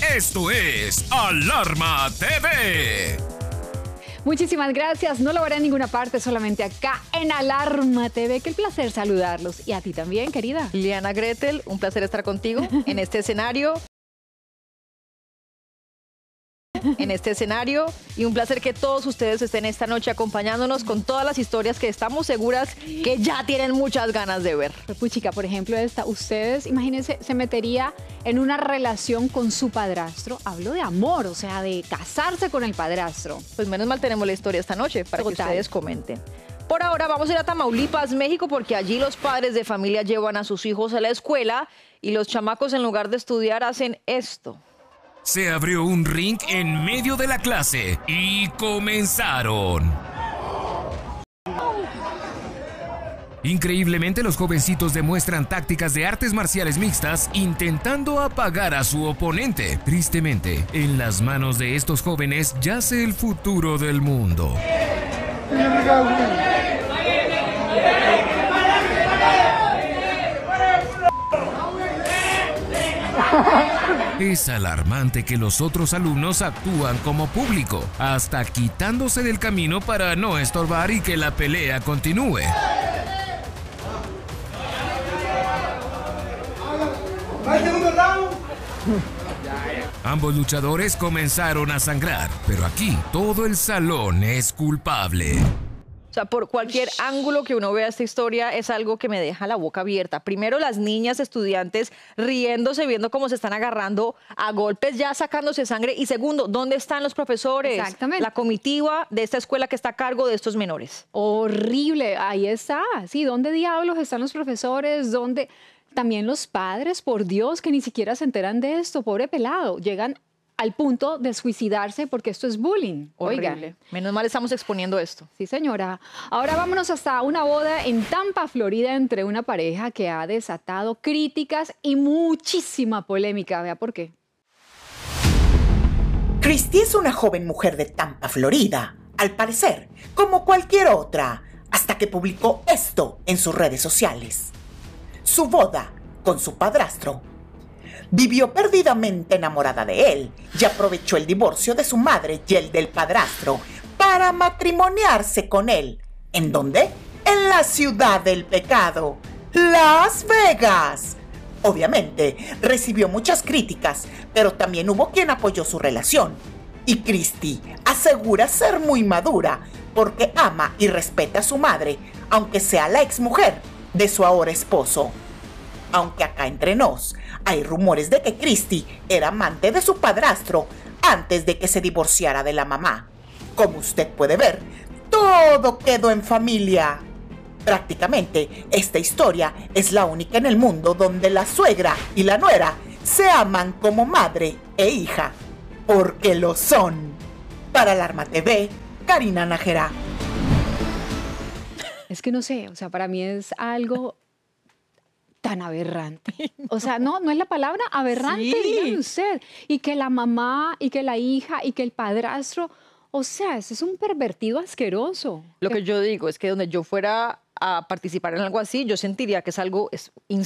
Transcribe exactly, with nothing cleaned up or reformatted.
Esto es Alarma T V. Muchísimas gracias. No lo veré en ninguna parte, solamente acá en Alarma T V. Qué placer saludarlos. Y a ti también, querida. Liana Gretel, un placer estar contigo en este escenario. En este escenario y un placer que todos ustedes estén esta noche acompañándonos con todas las historias que estamos seguras que ya tienen muchas ganas de ver. Puchica, por ejemplo, esta, ustedes, imagínense, se metería en una relación con su padrastro. Hablo de amor, o sea, de casarse con el padrastro. Pues menos mal tenemos la historia esta noche para Total. que ustedes comenten. Por ahora vamos a ir a Tamaulipas, México, porque allí los padres de familia llevan a sus hijos a la escuela y los chamacos, en lugar de estudiar, hacen esto. Se abrió un ring en medio de la clase y comenzaron. Increíblemente, los jovencitos demuestran tácticas de artes marciales mixtas intentando apagar a su oponente. Tristemente, en las manos de estos jóvenes yace el futuro del mundo. Es alarmante que los otros alumnos actúan como público, hasta quitándose del camino para no estorbar y que la pelea continúe. Ambos luchadores comenzaron a sangrar, pero aquí todo el salón es culpable. O sea, por cualquier ángulo que uno vea esta historia es algo que me deja la boca abierta. Primero, las niñas estudiantes riéndose, viendo cómo se están agarrando a golpes, ya sacándose sangre. Y segundo, ¿dónde están los profesores? Exactamente. La comitiva de esta escuela que está a cargo de estos menores. Horrible, ahí está. Sí, ¿dónde diablos están los profesores? ¿Dónde? También los padres, por Dios, que ni siquiera se enteran de esto. Pobre pelado, llegan al punto de suicidarse porque esto es bullying. Horrible. Oigan. Menos mal estamos exponiendo esto. Sí, señora. Ahora vámonos hasta una boda en Tampa, Florida, entre una pareja que ha desatado críticas y muchísima polémica. Vea por qué. Christy es una joven mujer de Tampa, Florida, al parecer, como cualquier otra, hasta que publicó esto en sus redes sociales. Su boda con su padrastro. Vivió perdidamente enamorada de él y aprovechó el divorcio de su madre y el del padrastro para matrimoniarse con él. ¿En dónde? En la ciudad del pecado, Las Vegas. Obviamente, recibió muchas críticas, pero también hubo quien apoyó su relación. Y Christy asegura ser muy madura porque ama y respeta a su madre, aunque sea la exmujer de su ahora esposo. Aunque acá entre nos, hay rumores de que Christy era amante de su padrastro antes de que se divorciara de la mamá. Como usted puede ver, todo quedó en familia. Prácticamente, esta historia es la única en el mundo donde la suegra y la nuera se aman como madre e hija. Porque lo son. Para Alarma T V, Karina Nájera. Es que no sé, o sea, para mí es algo tan aberrante. O sea, no, no es la palabra aberrante, Sí. dígame usted. Y que la mamá, y que la hija, y que el padrastro, o sea, ese es un pervertido asqueroso. Lo que yo digo es que donde yo fuera a participar en algo así, yo sentiría que es algo es